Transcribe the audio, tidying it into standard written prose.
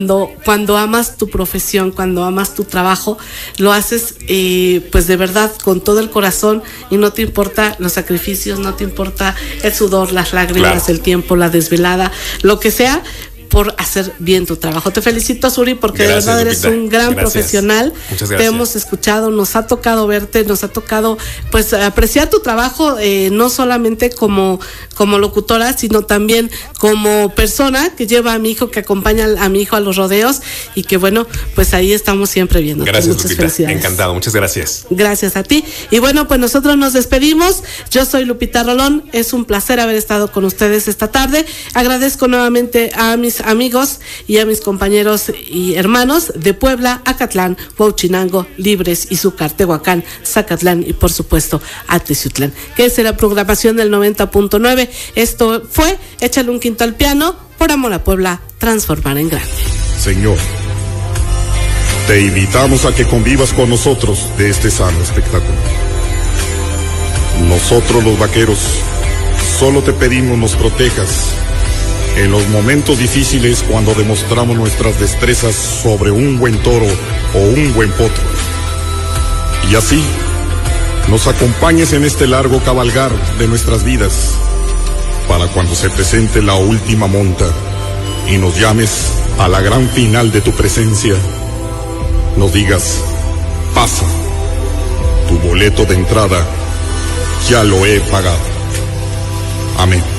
Cuando amas tu profesión, cuando amas tu trabajo, lo haces pues de verdad con todo el corazón y no te importa los sacrificios, no te importa el sudor, las lágrimas, claro, el tiempo, la desvelada, lo que sea, por hacer bien tu trabajo. Te felicito, Suri, porque gracias, de verdad eres un gran profesional. Muchas gracias. Te hemos escuchado, nos ha tocado verte, nos ha tocado pues apreciar tu trabajo, no solamente como locutora, sino también como persona que lleva a mi hijo, que acompaña a mi hijo a los rodeos y que bueno, pues ahí estamos siempre viendo. Gracias, muchas felicidades. Encantado, muchas gracias. Gracias a ti. Y bueno, pues nosotros nos despedimos. Yo soy Lupita Rolón, es un placer haber estado con ustedes esta tarde. Agradezco nuevamente a mis amigos y a mis compañeros y hermanos de Puebla, Acatlán, Huauchinango, Libres, Izúcar, Tehuacán, Zacatlán y por supuesto Ateciutlán, que es la programación del 90.9. Esto fue Échale un quinto al piano, por amor a Puebla, transformar en grande. Señor, te invitamos a que convivas con nosotros de este sano espectáculo. Nosotros los vaqueros solo te pedimos nos protejas en los momentos difíciles, cuando demostramos nuestras destrezas sobre un buen toro o un buen potro. Y así, nos acompañes en este largo cabalgar de nuestras vidas, para cuando se presente la última monta y nos llames a la gran final de tu presencia, nos digas: pasa, tu boleto de entrada ya lo he pagado. Amén.